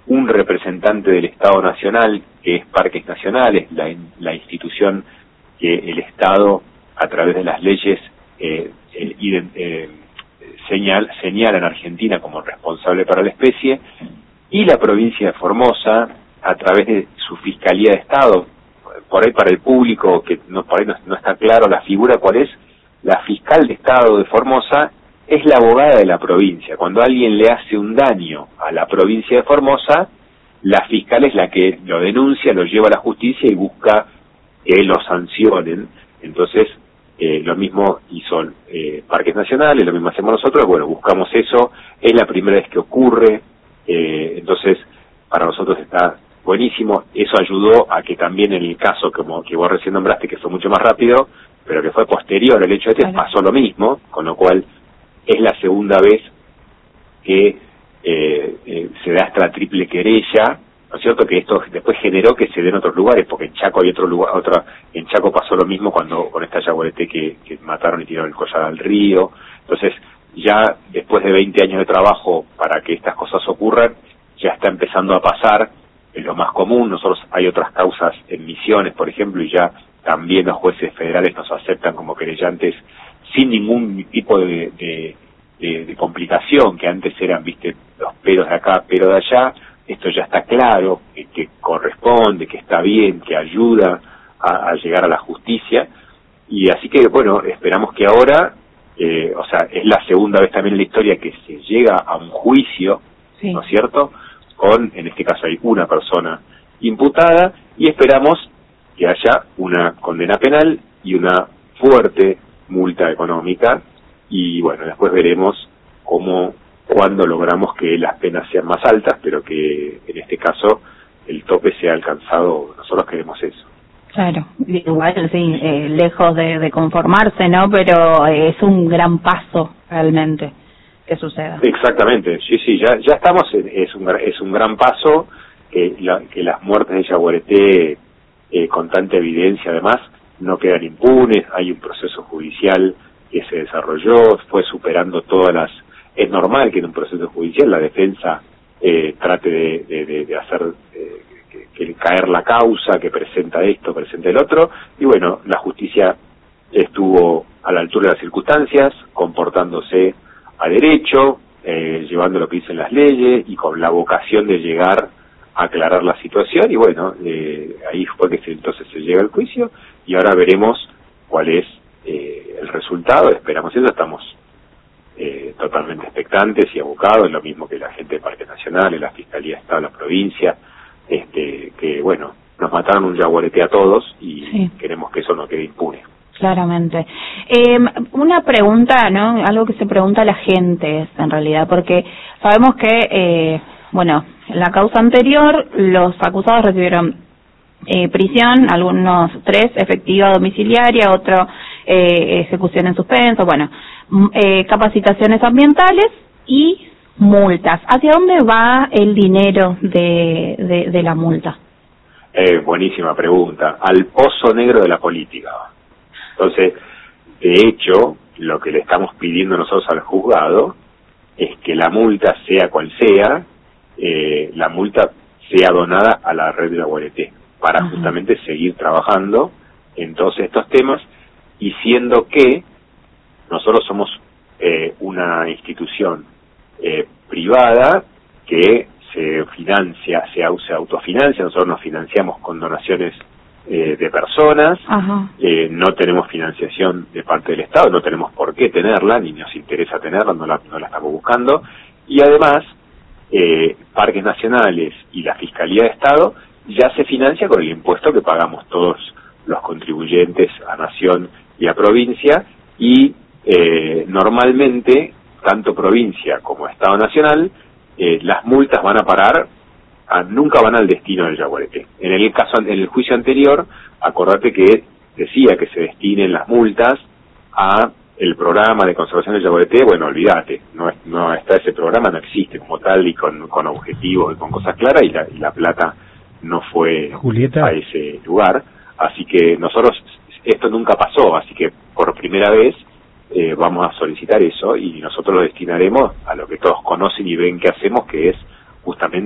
un representante del Estado Nacional, que es Parques Nacionales, la institución que el Estado, a través de las leyes, señala en Argentina como responsable para la especie, y la provincia de Formosa, a través de su Fiscalía de Estado. Por ahí para el público que por ahí no está claro la figura, cuál es. La fiscal de Estado de Formosa es la abogada de la provincia. Cuando alguien le hace un daño a la provincia de Formosa, la fiscal es la que lo denuncia, lo lleva a la justicia y busca que lo sancionen. Entonces, lo mismo hizo Parques Nacionales, lo mismo hacemos nosotros. Bueno, buscamos eso, es la primera vez que ocurre, entonces para nosotros está buenísimo. Eso ayudó a que también en el caso como que vos recién nombraste, que fue mucho más rápido, pero que fue posterior al hecho pasó lo mismo, con lo cual es la segunda vez que se da esta triple querella, ¿no es cierto? Que esto después generó que se den otros lugares, porque en Chaco hay otro lugar, en Chaco pasó lo mismo con esta yaguareté que mataron y tiraron el collar al río. Entonces, ya después de 20 años de trabajo para que estas cosas ocurran, ya está empezando a pasar, es lo más común. Nosotros hay otras causas en Misiones, por ejemplo, y ya también los jueces federales nos aceptan como querellantes sin ningún tipo de complicación, que antes eran, viste, los peros de acá, pero de allá. Esto ya está claro, que corresponde, que está bien, que ayuda a llegar a la justicia. Y así que, bueno, esperamos que ahora, es la segunda vez también en la historia que se llega a un juicio, sí, ¿no es cierto?, en este caso hay una persona imputada, y esperamos que haya una condena penal y una fuerte multa económica, y bueno, después veremos cuándo logramos que las penas sean más altas, pero que en este caso el tope sea alcanzado. Nosotros queremos eso. Claro, igual sí, lejos de conformarse, ¿no? Pero es un gran paso realmente que suceda. Exactamente, sí, ya estamos, es un gran paso, que las muertes de yaguareté, con tanta evidencia además, no quedan impunes. Hay un proceso judicial que se desarrolló, fue superando todas las... Es normal que en un proceso judicial la defensa trate de hacer que caer la causa, que presenta esto, presenta el otro, y bueno, la justicia estuvo a la altura de las circunstancias, comportándose a derecho, llevando lo que dicen las leyes y con la vocación de llegar a aclarar la situación, y bueno, ahí fue que entonces se llega al juicio, y ahora veremos cuál es el resultado. Esperamos eso, estamos totalmente expectantes y abocados, lo mismo que la gente de Parques Nacionales, la Fiscalía de Estado, la provincia, que bueno, nos mataron un yaguareté a todos y sí, queremos que eso no quede impune. Claramente. Una pregunta, ¿no? Algo que se pregunta a la gente es, en realidad, porque sabemos que, en la causa anterior los acusados recibieron prisión, algunos 3 efectiva domiciliaria, otro ejecución en suspenso, capacitaciones ambientales y multas. ¿Hacia dónde va el dinero de la multa? Buenísima pregunta. Al pozo negro de la política. Entonces, de hecho, lo que le estamos pidiendo nosotros al juzgado es que la multa, sea cual sea, la multa sea donada a la red de yaguareté, para justamente seguir trabajando en todos estos temas, y siendo que nosotros somos una institución privada que se financia, se autofinancia. Nosotros nos financiamos con donaciones de personas, no tenemos financiación de parte del Estado, no tenemos por qué tenerla, ni nos interesa tenerla, no la estamos buscando, y además Parques Nacionales y la Fiscalía de Estado ya se financia con el impuesto que pagamos todos los contribuyentes a Nación y a provincia, y normalmente, tanto provincia como Estado Nacional, las multas van a parar, nunca van al destino del yaguareté. En el juicio anterior, acordate que decía que se destinen las multas a el programa de conservación del yaguareté. Bueno, olvídate, no está ese programa, no existe como tal, y con objetivos y con cosas claras, y la plata no fue a ese lugar. Así que nosotros, esto nunca pasó, así que por primera vez vamos a solicitar eso, y nosotros lo destinaremos a lo que todos conocen y ven que hacemos, que es justamente